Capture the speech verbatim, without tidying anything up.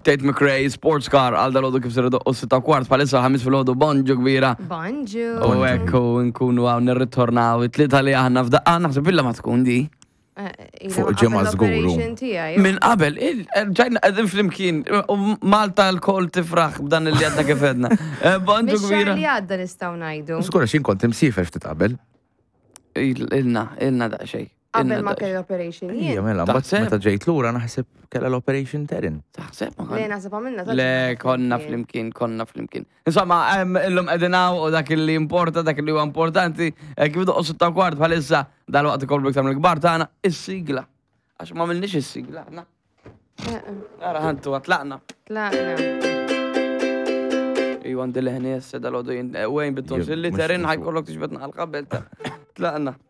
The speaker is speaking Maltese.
Tate McRae, Sports Car, għal dal-ħodu kif s-redu u sitta kwart, palissa ħamis fil-ħodu bonġu kbira. Bonġu. U ekku, nkunu għaw nirritornaw, it-tlita li aħna f'daqqa, naħseb illa ma tkun di. Fuq ġemma żguru. Min qabel, ġajna għedin fl-imkien, u Malta l-kol tifraħ b'dan il-li għadna kif edna. Bonġu kbira. Mix li għadda nistaw najdu. Skura xin kont imsifer ftit qabel. Ilna, ilna da xej. Qabel ma kelli l-operation Ija, jien. mela, Taħseb? meta ġejt lura naħseb kella l-operation terin. Taħseb ma Le kon. naħseb għamilna. Le, konna fl-imkien, konna fl-imkien. Insomma, illum edinaw u dak li importa, dak li huwa importanti, kif doqqo sitta kwart bħalissa dal-waqt ikollu iktar mill-kbar tagħna, is-sigla. Għax ma minnix is-sigla, aħna. Ara ħantu għatlaqna. Tlaqna. Iwan dil-ħni jessa dal-għodu jinn, wejn bitton, Jib, illi mux terin mux- ħajkollok tixbetna għal-qabel ta' tlaqna.